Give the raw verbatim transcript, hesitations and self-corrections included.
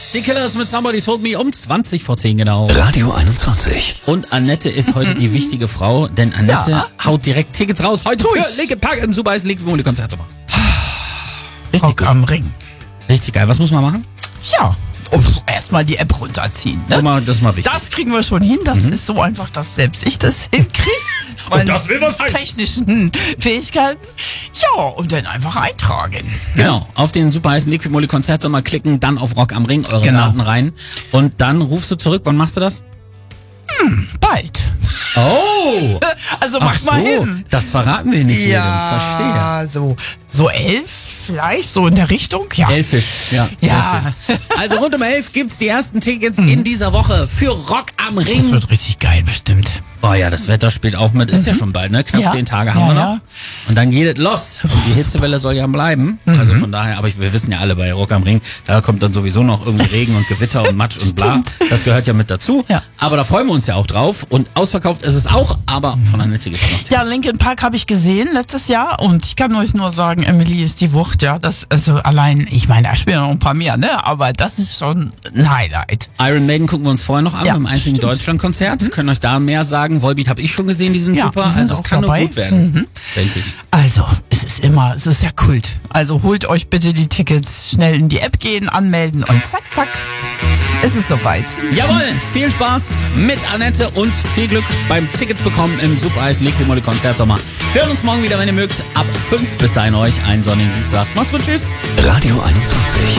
Die Killers mit Somebody Told Me um zwanzig vor zehn genau. Radio einundzwanzig. Und Annette ist heute die wichtige Frau, denn Annette Ja. haut direkt Tickets raus. Heute Tu für ich. Linkin Park im Super Eis Liquid Konzertsommer. Richtig Rock gut. am Ring. Richtig geil. Was muss man machen? Ja, erstmal die App runterziehen. Ne? Guck mal, das ist mal wichtig. Das kriegen wir schon hin. Das ist so einfach, dass selbst ich das hinkriege. Und das will was heißen. Technischen Fähigkeiten. Ja, und dann einfach eintragen. Genau, auf den super heißen Liquid Moly Konzertsommer klicken, dann auf Rock am Ring, eure Genau. Daten rein und dann rufst du zurück. Wann machst du das? Bald. Oh! Also macht mal hin. Das verraten wir nicht jedem, verstehe. Ja, so, so elf vielleicht, so in der Richtung. Ja. Elfisch, ja. Ja. sehr schön. Also rund um elf gibt's die ersten Tickets in dieser Woche für Rock am Das Ring. wird richtig geil, bestimmt. Oh ja, das Wetter spielt auch mit. Ist ja schon bald, ne? Knapp Ja. zehn Tage haben Ja, wir noch. ja. Und dann geht es los. Und die Hitzewelle soll ja bleiben. Also von daher, aber ich, wir wissen ja alle bei Rock am Ring, da kommt dann sowieso noch irgendwie Regen und Gewitter und Matsch und bla. Das gehört ja mit dazu. Ja. Aber da freuen wir uns ja auch drauf. Und ausverkauft ist es auch, aber von Annette gibt's noch Tickets. Ja, Linkin Park habe ich gesehen letztes Jahr und ich kann euch nur sagen, Emily ist die Wucht, ja. Das, also allein, ich meine, da spielen noch ein paar mehr, ne? Aber das ist schon ein Highlight. Iron Maiden gucken wir uns vorher noch an, Ja, beim einzigen stimmt. Deutschlandkonzert. Können euch da mehr sagen. Volbeat habe ich schon gesehen, die sind Ja, super. die sind also es auch kann dabei. nur gut werden, denke ich. Also, es ist immer, es ist ja Kult. Also holt euch bitte die Tickets, schnell in die App gehen, anmelden und zack, zack, ist es soweit. Jawohl, viel Spaß mit Annette und viel Glück beim Tickets bekommen im Super Eis Liquid Moly Konzertsommer. Wir hören uns morgen wieder, wenn ihr mögt, ab fünf. Bis dahin euch einen sonnigen Dienstag. Macht's gut, tschüss. Radio einundzwanzig.